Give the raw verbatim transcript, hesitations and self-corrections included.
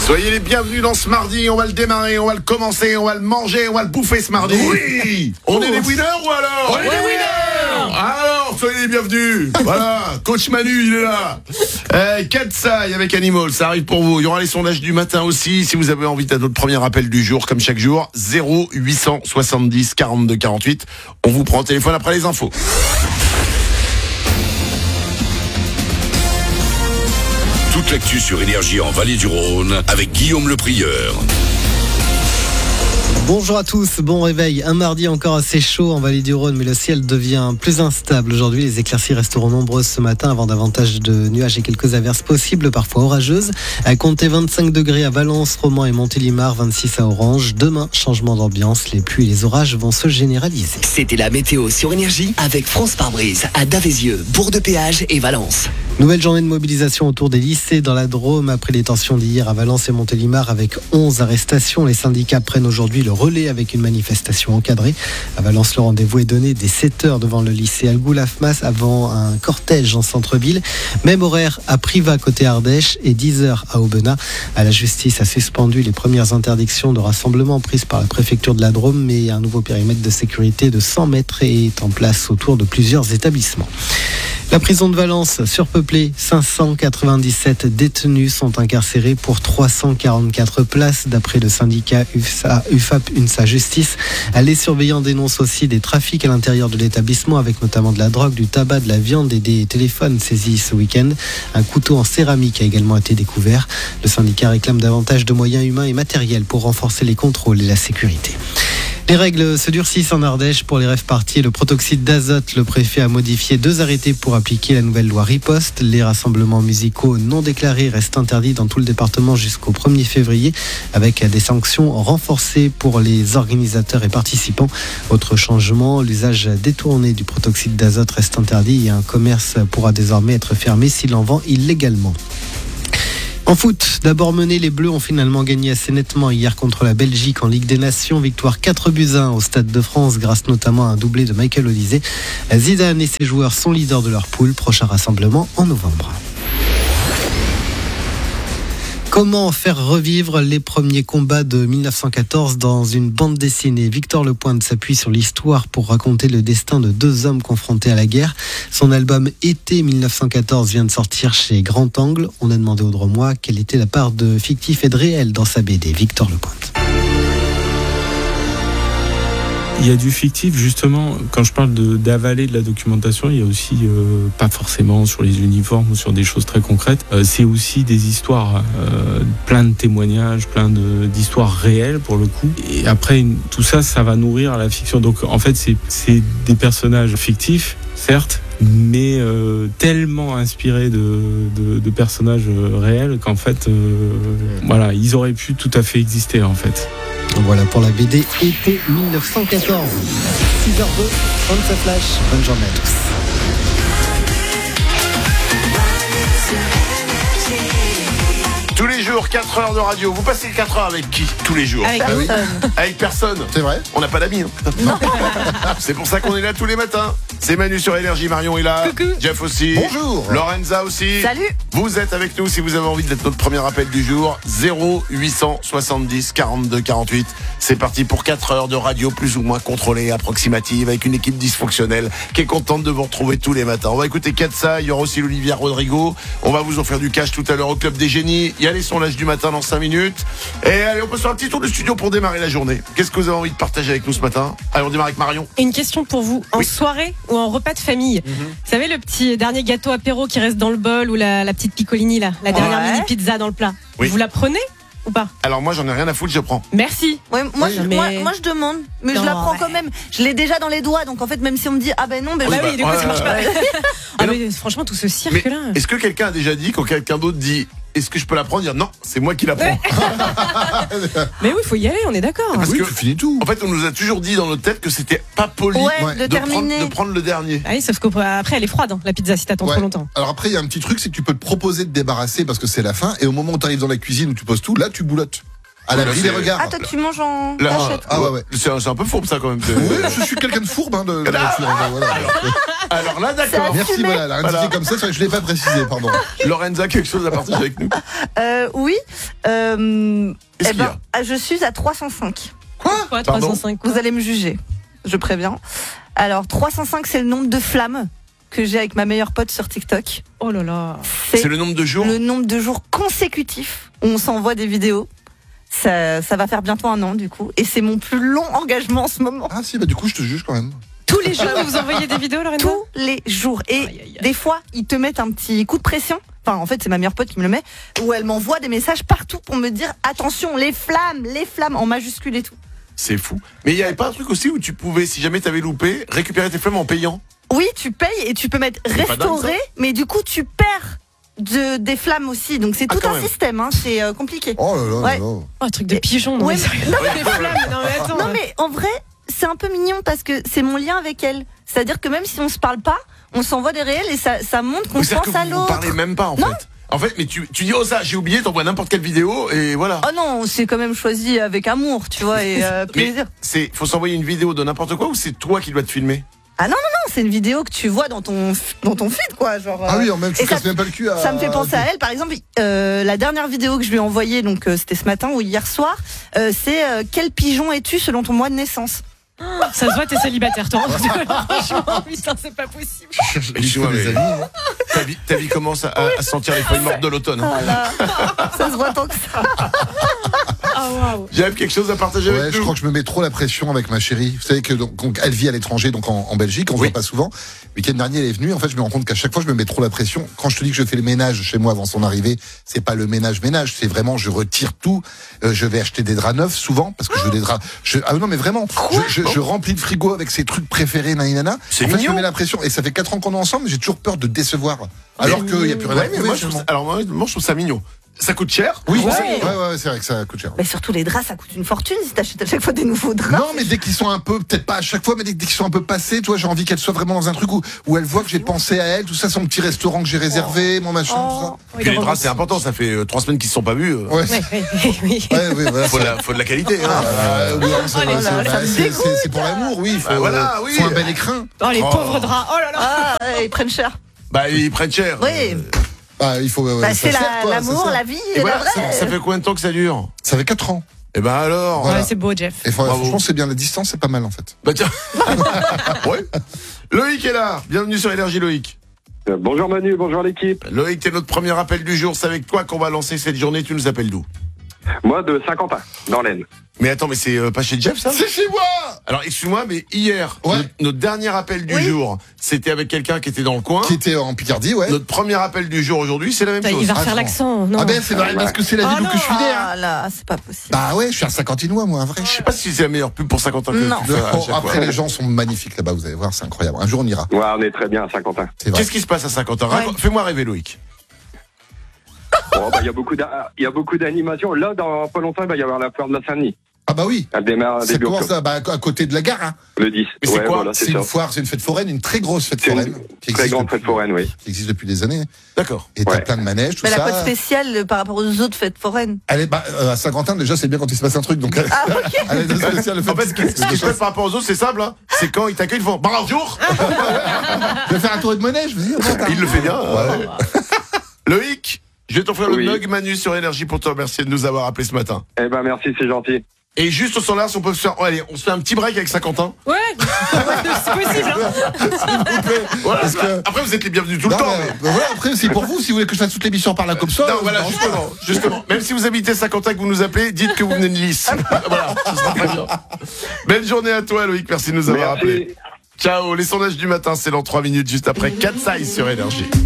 Soyez les bienvenus dans ce mardi, on va le démarrer, on va le commencer, on va le manger, on va le bouffer ce mardi. Oui. On oh. est les winners ou alors? On est les winners. Alors, soyez les bienvenus. Voilà, coach Manu, il est là. Euh, Katsai avec Animal, ça arrive pour vous. Il y aura les sondages du matin aussi. Si vous avez envie de notre premier appel du jour, comme chaque jour, zéro huit cent soixante-dix quarante-deux quarante-huit. On vous prend au téléphone après les infos. Toute l'actu sur Énergie en Vallée du Rhône avec Guillaume Le Prieur. Bonjour à tous, bon réveil. Un mardi encore assez chaud en Vallée du Rhône, mais le ciel devient plus instable. Aujourd'hui, les éclaircies resteront nombreuses ce matin avant davantage de nuages et quelques averses possibles, parfois orageuses. À compter vingt-cinq degrés à Valence, Romans et Montélimar, vingt-six à Orange. Demain, changement d'ambiance, les pluies et les orages vont se généraliser. C'était la météo sur Énergie avec France Pare-Brise à Davézieux, Bourg-de-Péage et Valence. Nouvelle journée de mobilisation autour des lycées dans la Drôme après les tensions d'hier à Valence et Montélimar avec onze arrestations. Les syndicats prennent aujourd'hui le relais avec une manifestation encadrée. À Valence, le rendez-vous est donné dès sept heures devant le lycée Algoulafmas avant un cortège en centre-ville. Même horaire à Privas côté Ardèche et dix heures à Aubenas. À la justice a suspendu les premières interdictions de rassemblement prises par la préfecture de la Drôme, mais un nouveau périmètre de sécurité de cent mètres est en place autour de plusieurs établissements. La prison de Valence, surpeuplée, cinq cent quatre-vingt-dix-sept détenus sont incarcérés pour trois cent quarante-quatre places, d'après le syndicat U F A, U F A P UNSA Justice. Les surveillants dénoncent aussi des trafics à l'intérieur de l'établissement, avec notamment de la drogue, du tabac, de la viande et des téléphones saisis ce week-end. Un couteau en céramique a également été découvert. Le syndicat réclame davantage de moyens humains et matériels pour renforcer les contrôles et la sécurité. Les règles se durcissent en Ardèche pour les rave-parties et le protoxyde d'azote. Le préfet a modifié deux arrêtés pour appliquer la nouvelle loi riposte. Les rassemblements musicaux non déclarés restent interdits dans tout le département jusqu'au premier février, avec des sanctions renforcées pour les organisateurs et participants. Autre changement, l'usage détourné du protoxyde d'azote reste interdit et un commerce pourra désormais être fermé s'il en vend illégalement. En foot, d'abord mené, les Bleus ont finalement gagné assez nettement hier contre la Belgique en Ligue des Nations. Victoire quatre buts à un au Stade de France grâce notamment à un doublé de Michael Olise. Zidane et ses joueurs sont leaders de leur poule. Prochain rassemblement en novembre. Comment faire revivre les premiers combats de dix-neuf cent quatorze dans une bande dessinée? Victor Lepointe s'appuie sur l'histoire pour raconter le destin de deux hommes confrontés à la guerre. Son album Été dix-neuf cent quatorze vient de sortir chez Grand Angle. On a demandé au Dromois quelle était la part de fictif et de réel dans sa B D. Victor Lepointe. Il y a du fictif, justement, quand je parle de, d'avaler de la documentation, il y a aussi, euh, pas forcément sur les uniformes ou sur des choses très concrètes, euh, c'est aussi des histoires, euh, plein de témoignages, plein de, d'histoires réelles pour le coup. Et après, tout ça, ça va nourrir la fiction. Donc en fait, c'est, c'est des personnages fictifs, certes, mais euh, tellement inspirés de, de, de personnages réels qu'en fait, euh, voilà, ils auraient pu tout à fait exister en fait. Voilà pour la B D Été dix-neuf cent quatorze. six heures deux, on se flash. Bonne journée à tous. Tous les jours, quatre heures de radio. Vous passez quatre heures avec qui? Tous les jours. Avec ah personne. Oui. Avec personne. C'est vrai. On n'a pas d'amis. Hein. Non. C'est pour ça qu'on est là tous les matins. C'est Manu sur Énergie, Marion est là. Coucou. Jeff aussi. Bonjour. Lorenza aussi. Salut. Vous êtes avec nous si vous avez envie d'être notre premier appel du jour. zéro huit cent soixante-dix quarante-deux quarante-huit. C'est parti pour quatre heures de radio plus ou moins contrôlée, approximative, avec une équipe dysfonctionnelle qui est contente de vous retrouver tous les matins. On va écouter Katsa, il y aura aussi l'Olivia Rodrigo. On va vous offrir du cash tout à l'heure au Club des Génies. Il y a les sondages du matin dans cinq minutes. Et allez, on peut se faire un petit tour de studio pour démarrer la journée. Qu'est-ce que vous avez envie de partager avec nous ce matin? Allez, on démarre avec Marion. Une question pour vous. En Oui. soirée ou en repas de famille, Mm-hmm. vous savez le petit dernier gâteau apéro qui reste dans le bol ou la, la petite piccolini là, la dernière Ouais. mini pizza dans le plat. Oui. Vous la prenez ou pas? Alors moi, j'en ai rien à foutre, je prends. Merci. Ouais, moi, Oui, je, mais- moi, moi, je demande, mais Non, je la prends ouais. quand même. Je l'ai déjà dans les doigts, donc en fait, même si on me dit ah ben non, ben Oui, Bah bah, oui, du coup ouais, ça marche pas. ouais, Ah Mais mais franchement tout ce cirque Mais là. est-ce que quelqu'un a déjà dit, quand quelqu'un d'autre dit est-ce que je peux la prendre, dire non, c'est moi qui la prends? Mais oui, il faut y aller, on est d'accord. Parce Oui, que- tu finis tout. En fait, on nous a toujours dit dans notre tête que c'était pas poli Ouais, Ouais. de, de, prendre, terminer. de prendre le dernier. Ah oui, sauf qu'après elle est froide hein, la pizza si t'attends Ouais. trop longtemps. Alors après, il y a un petit truc, c'est que tu peux te proposer de débarrasser parce que c'est la fin. Et au moment où tu arrives dans la cuisine où tu poses tout, là, tu boulottes. À la Là, grille des c'est- regards. Ah, toi, tu manges en Là, cachette. Ah ouais, ouais. C'est un, c'est un peu fourbe ça quand même. Oui, je suis quelqu'un de fourbe hein, de, de Ah, nature. Enfin, voilà. Alors là, d'accord. Merci, assumé. voilà, la indiqué Voilà. comme ça, c'est vrai que je l'ai pas précisé, pardon. Lorenza, quelque chose à partager avec nous? Euh, oui. Euh, Qu'est-ce eh qu'il y ben, a je suis à trois cent cinq. Quoi, Pardon trois cent cinq Vous allez me juger. Je préviens. Alors, trois cent cinq, c'est le nombre de flammes que j'ai avec ma meilleure pote sur TikTok. Oh là là. C'est le nombre de jours? le nombre de jours consécutifs où on s'envoie des vidéos. Ça, ça va faire bientôt un an, du coup. Et c'est mon plus long engagement en ce moment. Ah si, bah du coup, je te juge quand même. Tous les jours, vous envoyez des vidéos, Lorenza? Tous les jours. Et Aïe, aïe, aïe. des fois, ils te mettent un petit coup de pression. Enfin, en fait, c'est ma meilleure pote qui me le met. Où elle m'envoie des messages partout pour me dire attention, les flammes, les flammes, en majuscule et tout. C'est fou. Mais il y avait pas un truc aussi où tu pouvais, si jamais t'avais loupé, récupérer tes flammes en payant? Oui, tu payes et tu peux mettre C'est pas dingue, restaurer, mais du coup, tu perds de, des flammes aussi. Donc, c'est Ah, tout quand un même. système. Hein. C'est euh, compliqué. Oh là là, Ouais. là là. Oh, un truc de pigeon, non Ouais, mais sérieux. Des flammes, non mais attends. Non, mais en vrai, c'est un peu mignon parce que c'est mon lien avec elle. C'est-à-dire que même si on se parle pas, on s'envoie des réels et ça, ça montre qu'on Donc, c'est-à-dire pense à que vous vous l'autre. parlez même pas en Non. fait. En fait, mais tu, tu dis, oh ça, j'ai oublié, t'envoies n'importe quelle vidéo et voilà. Oh non, on s'est quand même choisi avec amour, tu vois, et euh, Mais plaisir. c'est, faut s'envoyer une vidéo de n'importe quoi ou c'est toi qui dois te filmer? Ah non, non, non, c'est une vidéo que tu vois dans ton, dans ton feed, quoi. Genre, Ah euh, oui, en même, tu et te casses ça- même pas le cul à... Ça me fait penser à elle, par exemple, euh, la dernière vidéo que je lui ai envoyée, donc euh, c'était ce matin ou hier soir, euh, c'est euh, quel pigeon es-tu selon ton mois de naissance? Ça se voit, t'es célibataire, toi. Franchement, putain, c'est pas possible. Excuse-moi, les mais amis. hein. ta vie, ta vie commence à, à sentir les feuilles mortes de l'automne. hein. Voilà. Ça se voit tant que ça. Ah waouh. J'avais quelque chose à partager Ouais, avec je nous. crois que je me mets trop la pression avec ma chérie. Vous savez que donc, donc, elle vit à l'étranger, donc en, en Belgique, on se Oui. voit pas souvent. Le week-end dernier, elle est venue. En fait, je me rends compte qu'à chaque fois, je me mets trop la pression. Quand je te dis que je fais le ménage chez moi avant son arrivée, c'est pas le ménage ménage, c'est vraiment je retire tout. Euh, je vais acheter des draps neufs souvent parce que je veux des draps. Je, ah non, mais vraiment, je, je, je remplis le frigo avec ses trucs préférés, nanana. C'est En fait, je mignon. me mets la pression et ça fait quatre ans qu'on est ensemble. J'ai toujours peur de décevoir. Alors qu'il y a plus rien à Ouais, mais prouver, moi, je trouve finalement. ça, alors moi, moi, je trouve ça mignon. Ça coûte cher? Oui, Ouais. ouais, ouais, ouais, c'est vrai que ça coûte cher. Mais surtout, les draps, ça coûte une fortune si t'achètes à chaque fois des nouveaux draps. Non, mais dès qu'ils sont un peu, peut-être pas à chaque fois, mais dès, dès qu'ils sont un peu passés, toi, j'ai envie qu'elle soit vraiment dans un truc où, où elle voit que j'ai pensé à elle, tout ça, son petit restaurant que j'ai réservé, mon machin, Oh. Puis les draps, c'est important, ça fait euh, trois semaines qu'ils se sont pas vus. euh. tout ça. Ouais. Ouais, ouais, ouais, oui. Ouais, oui, voilà. Faut de la, faut de la qualité. Hein. Euh, oui, hein, c'est- Oh là c'est- là, bah, ça me c'est- dégoûte. c'est c'est pour l'amour, oui. Faut, Bah voilà, oui. faut un bel écrin. Oh, les Oh. pauvres draps. Oh là là. Ah, ouais, ils prennent cher. Bah, ils prennent cher. Oui. Euh, Bah, il faut. euh, Bah, ça c'est sert, la- quoi, l'amour, ça sert. la vie Et et, voilà, la vraie. ça, ça fait combien de temps que ça dure? Ça fait quatre ans. Eh ben alors. Voilà. Ouais, c'est beau, Jeff. Et faut- Bravo. franchement, c'est bien. La distance, c'est pas mal, en fait. Bah tiens. Ouais. Loïc est là. Bienvenue sur Énergie, Loïc. Euh, Bonjour Manu, bonjour l'équipe. Loïc, t'es notre premier appel du jour. C'est avec toi qu'on va lancer cette journée. Tu nous appelles d'où? Moi de Saint-Quentin, dans l'Aisne. Mais attends, mais c'est euh, pas chez Jeff, ça? C'est chez moi! Alors, excuse-moi, mais hier, Ouais. notre, notre dernier appel du Oui. jour, c'était avec quelqu'un qui était dans le coin. Qui était en Picardie, ouais. Notre premier appel du jour aujourd'hui, c'est la même Il chose. va Ah, refaire je l'accent. Non. Ah ben, c'est vrai, parce que c'est la Ah ville où que je suis né, hein. Ah là, c'est pas possible. Bah ouais, je suis un Saint-Quentinois, moi, un vrai. Je sais pas si c'est la meilleure pub pour Saint-Quentin que Non. tu fais à Bon, chaque après, fois. les gens sont magnifiques là-bas, vous allez voir, c'est incroyable. Un jour, on ira. Ouais, on est très bien à Saint-Quentin. C'est vrai. Qu'est-ce qui se passe à Saint-Quentin? Raconte- Fais-moi rêver, Loïc. Bon, bah, il y a beaucoup d'a- il y a beaucoup d'animations. Là, dans pas longtemps, il va y avoir la fleur de la Saint-Denis. Ah bah oui. Elle démarre C'est début comment octobre. ça? Bah, à côté de la gare, hein. Le dix. Mais c'est ouais, quoi voilà, C'est c'est ça. une foire, c'est une fête foraine, une très grosse fête C'est foraine. une qui très existe grande depuis- fête foraine, oui. Qui existe depuis des années. D'accord. Et t'as Ouais. plein de manèges, tout Mais ça. la quoi de spécial euh, par rapport aux autres fêtes foraines? Elle est, bah, euh, à Saint-Quentin, déjà, c'est bien quand il se passe un truc, donc. Ah, ok. Elle est de spécial, le fait En fait, ce qui, ce qui se passe par rapport aux autres, c'est simple. Hein. C'est quand ils t'accueillent, ils font bonjour. Je vais faire un tour de monnaie, je vous dis. Il le fait bien. hein. Loïc, je vais t'offrir Oui. le mug Manu sur Énergie pour te remercier de nous avoir appelé ce matin. Eh ben, merci, c'est gentil. Et juste au standard, si on peut se faire, oh, allez, on se fait un petit break avec Saint-Quentin. Ouais. C'est possible. Hein. Voilà, Parce que- Après, vous êtes les bienvenus tout le Non, temps. mais, mais- bah, voilà, après, c'est pour vous, si vous voulez que je fasse toute l'émission par là comme ça. Non, euh, voilà, non, justement, justement. Même si vous habitez Saint-Quentin et que vous nous appelez, dites que vous venez de Nice. Voilà, ce sera très bien. Belle journée à toi, Loïc. Merci de nous avoir Merci. appelés. Ciao. Les sondages du matin, c'est dans trois minutes, juste après quatre Size sur Énergie.